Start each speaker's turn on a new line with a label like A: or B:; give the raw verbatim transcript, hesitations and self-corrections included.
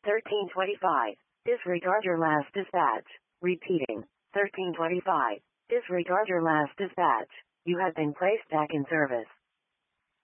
A: thirteen twenty-five. Disregard your last dispatch. Repeating. thirteen twenty-five. Disregard your last dispatch. You have been placed back in service.